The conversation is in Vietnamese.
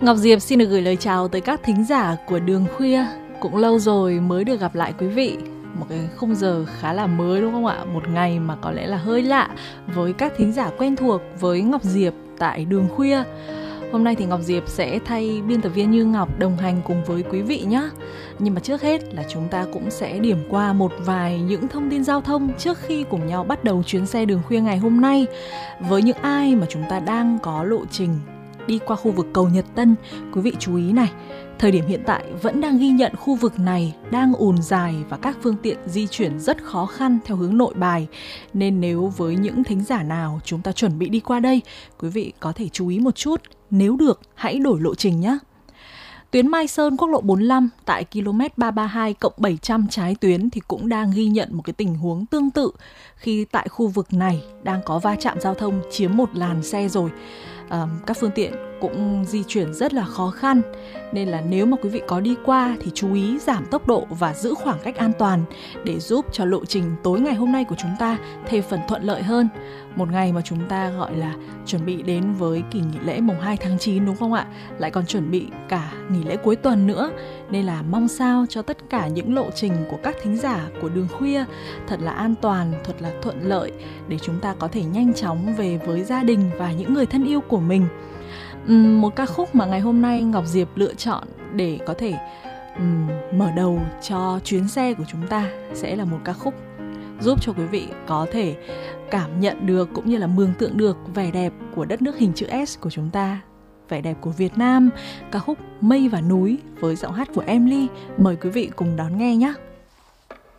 Ngọc Diệp xin được gửi lời chào tới các thính giả của Đường Khuya. Cũng lâu rồi mới được gặp lại quý vị. Một cái khung giờ khá là mới đúng không ạ? Một ngày mà có lẽ là hơi lạ với các thính giả quen thuộc với Ngọc Diệp tại Đường Khuya. Hôm nay thì Ngọc Diệp sẽ thay biên tập viên Như Ngọc đồng hành cùng với quý vị nhé. Nhưng mà trước hết là chúng ta cũng sẽ điểm qua một vài những thông tin giao thông trước khi cùng nhau bắt đầu chuyến xe Đường Khuya ngày hôm nay. Với những ai mà chúng ta đang có lộ trình đi qua khu vực cầu Nhật Tân, quý vị chú ý này, thời điểm hiện tại vẫn đang ghi nhận khu vực này đang ùn dài và các phương tiện di chuyển rất khó khăn theo hướng Nội Bài. Nên nếu với những thính giả nào chúng ta chuẩn bị đi qua đây, quý vị có thể chú ý một chút, nếu được hãy đổi lộ trình nhé. Tuyến Mai Sơn quốc lộ 45 tại km 332+700 trái tuyến thì cũng đang ghi nhận một cái tình huống tương tự khi tại khu vực này đang có va chạm giao thông chiếm một làn xe rồi. Các phương tiện cũng di chuyển rất là khó khăn, nên là nếu mà quý vị có đi qua thì chú ý giảm tốc độ và giữ khoảng cách an toàn để giúp cho lộ trình tối ngày hôm nay của chúng ta thêm phần thuận lợi hơn. Một ngày mà chúng ta gọi là chuẩn bị đến với kỳ nghỉ lễ mùng 2 tháng 9 đúng không ạ? Lại còn chuẩn bị cả nghỉ lễ cuối tuần nữa. Nên là mong sao cho tất cả những lộ trình của các thính giả của Đường Khuya thật là an toàn, thật là thuận lợi để chúng ta có thể nhanh chóng về với gia đình và những người thân yêu của mình. Một ca khúc mà ngày hôm nay Ngọc Diệp lựa chọn để có thể mở đầu cho chuyến xe của chúng ta sẽ là một ca khúc giúp cho quý vị có thể cảm nhận được cũng như là mường tượng được vẻ đẹp của đất nước hình chữ S của chúng ta, vẻ đẹp của Việt Nam, ca khúc Mây và Núi với giọng hát của Emily. Mời quý vị cùng đón nghe nhé.